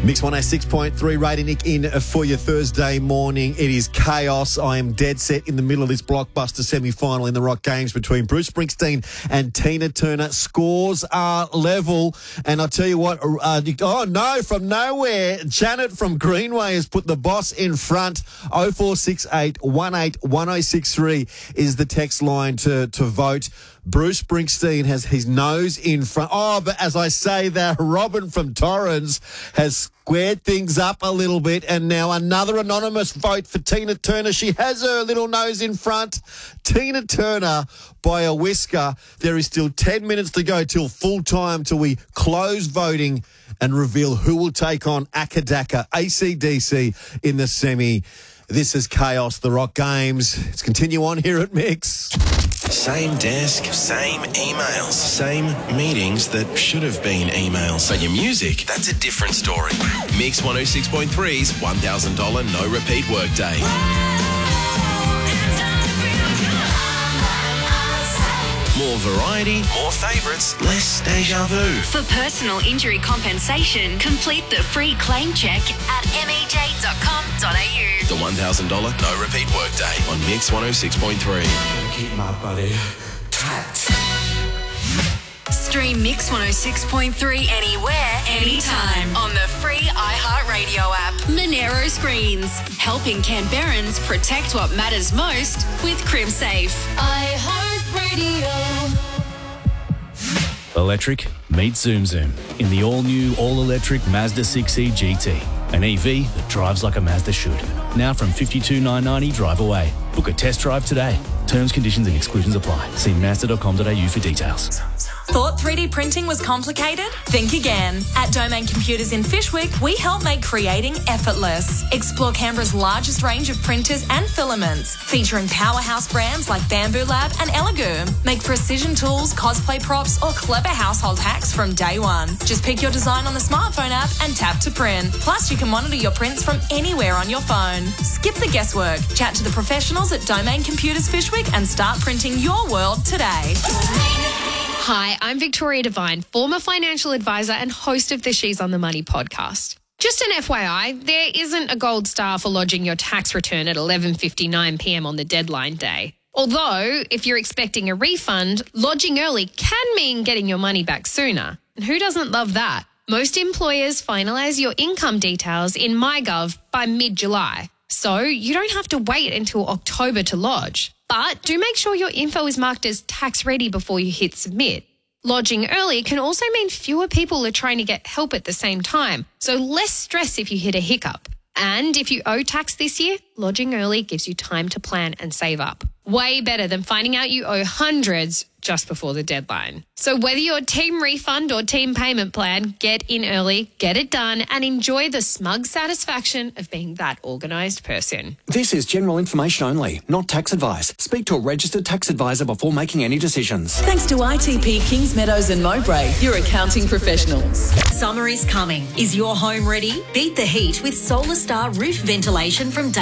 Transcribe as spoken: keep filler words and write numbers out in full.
Mix one oh six point three, Radie Nick in for your Thursday morning. It is chaos. I am dead set in the middle of this blockbuster semi-final in the Rock Games between Bruce Springsteen and Tina Turner. Scores are level. And I'll tell you what, uh, oh no, from nowhere, Janet from Greenway has put the boss in front. oh four six eight, one eight one oh six three is the text line to, to vote. Bruce Springsteen has his nose in front. Oh, but as I say that, Robin from Torrens has squared things up a little bit, and now another anonymous vote for Tina Turner. She has her little nose in front. Tina Turner by a whisker. There is still ten minutes to go till full time till we close voting and reveal who will take on Akadaka, A C D C, in the semi. This is Chaos, the Rock Games. Let's continue on here at Mix. Same desk, same emails, same meetings that should have been emails. But your music, that's a different story. Mix one oh six point three's one thousand dollars no repeat workday. More variety, more favourites, less deja vu. For personal injury compensation, complete the free claim check at m e j dot com dot a u. The one thousand dollars no repeat workday on Mix one oh six point three. Keep my body tight. Stream Mix one oh six point three anywhere, anytime on the free iHeartRadio app. Monero Screens, helping Canberrans protect what matters most with CrimSafe. iHeartRadio. Electric, meet Zoom Zoom in the all-new, all-electric Mazda six E G T. An E V that drives like a Mazda should. Now from fifty-two thousand nine hundred ninety drive away. Book a test drive today. Terms, conditions and exclusions apply. See mazda dot com dot a u for details. Thought three D printing was complicated? Think again. At Domain Computers in Fyshwick, we help make creating effortless. Explore Canberra's largest range of printers and filaments, featuring powerhouse brands like Bamboo Lab and Elegoo. Make precision tools, cosplay props, or clever household hacks from day one. Just pick your design on the smartphone app and tap to print. Plus, you can monitor your prints from anywhere on your phone. Skip the guesswork. Chat to the professionals at Domain Computers Fyshwick and start printing your world today. Hi, I'm Victoria Devine, former financial advisor and host of the She's on the Money podcast. Just an F Y I, there isn't a gold star for lodging your tax return at eleven fifty-nine p m on the deadline day. Although, if you're expecting a refund, lodging early can mean getting your money back sooner. And who doesn't love that? Most employers finalise your income details in MyGov by mid-July, so you don't have to wait until October to lodge. But do make sure your info is marked as tax ready before you hit submit. Lodging early can also mean fewer people are trying to get help at the same time, so less stress if you hit a hiccup. And if you owe tax this year, lodging early gives you time to plan and save up. Way better than finding out you owe hundreds just before the deadline. So whether you're team refund or team payment plan, get in early, get it done, and enjoy the smug satisfaction of being that organised person. This is general information only, not tax advice. Speak to a registered tax advisor before making any decisions. Thanks to I T P Kings Meadows and Mowbray, your accounting professionals. Summer is coming. Is your home ready? Beat the heat with Solar Star roof ventilation from